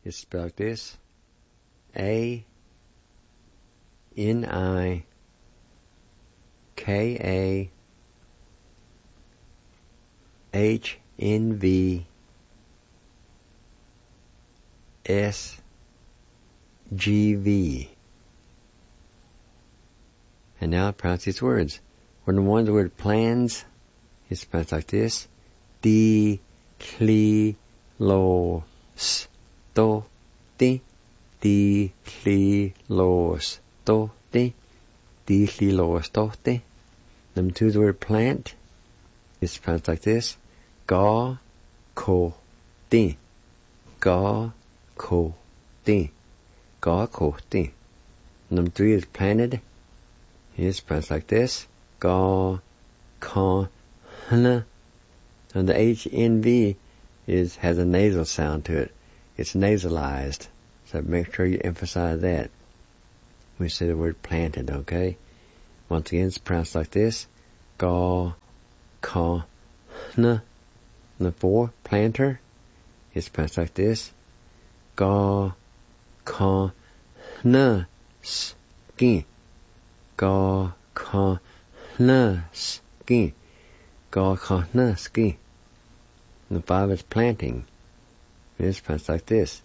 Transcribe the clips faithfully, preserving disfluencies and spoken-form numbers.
is spelled like this. A N I K A H N V S G V. And now pronounce these words. When the one word plans is pronounced like this. D Cli Lo S To Ti D Cli Lo S To Ti D Cli Lo S To Ti. Number two, the word plant is pronounced like this. Ga Ko Ti Ga Ko Ti Ga Ko Ti. Number three is planted. It's pronounced like this. Ga Ka Hna. And the H N V is has a nasal sound to it. It's nasalized. So make sure you emphasize that. We say the word planted, okay? Once again, it's pronounced like this. Ga Ka Hna. Number four, planter. It's pronounced like this. Ga Ka Hna Ski. Ga Ka Hna Ski. Ga Ka Hna Ski. Number five is planting. It's pronounced like this.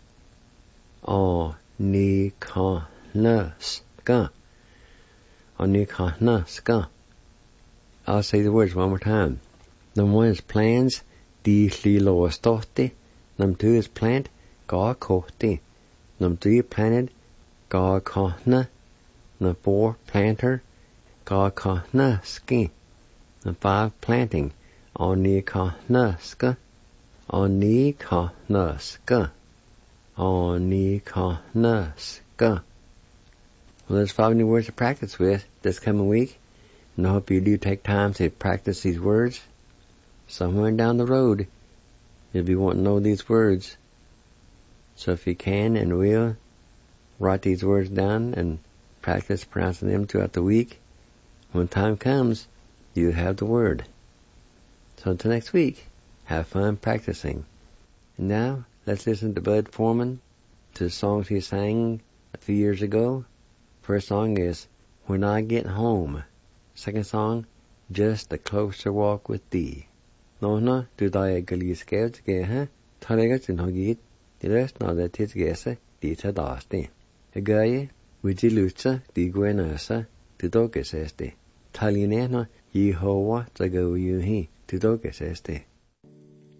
O Ni Ka Hna Ska. O Ni Ka Hna Ska. I'll say the words one more time. Number one is plans. Di Cli Lo S To Ti. Number two is plant. Ga Ko Ti. Number three, planted. Ga Ka Hna. Number four, planter. Ga Ka Hna Ski. Number five, planting. O Ni Ka Hna Ska. O Ni Ka Hna Ska. O Ni Ka Hna Ska. Well, there's five new words to practice with this coming week. And I hope you do take time to practice these words. Somewhere down the road, you'll be wanting to know these words. So if you can and will, write these words down and practice pronouncing them throughout the week. When time comes, you have the word. So until next week, have fun practicing. And now, let's listen to Bud Foreman, to the songs he sang a few years ago. First song is When I Get Home. Second song, Just a Closer Walk with Thee. No, no, do I gully scared to get her? Target in Hogit, the rest not that it's guessing, dita dasti. A guy, with the lucha, the guenasa, the dog is este. Talinena, ye hoa, the go you he, the dog is este.